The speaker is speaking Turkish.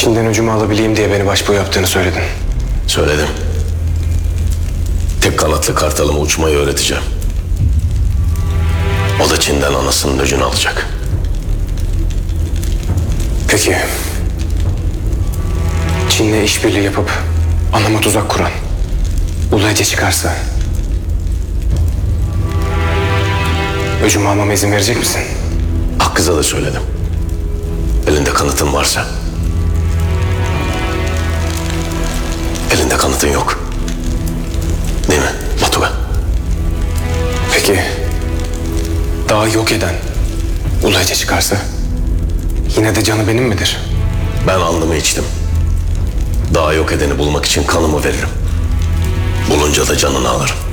Çin'den öcümü alabileyim diye beni başbuğ yaptığını söyledin. Söyledim. Tek kanatlı kartalıma uçmayı öğreteceğim. O da Çin'den anasının öcünü alacak. Peki. Çin'le işbirliği yapıp anama tuzak kuran Ulu Ece çıkarsa öcümü almama izin verecek misin? Akkız'a da söyledim. Elinde kanıtın varsa. Elinde kanıtın yok. Değil mi Batuga? Peki dağı yok eden Ulu Ece çıkarsa yine de canı benim midir? Ben alnımı içtim. Daha yok edeni bulmak için kanımı veririm. Bulunca da canını alırım.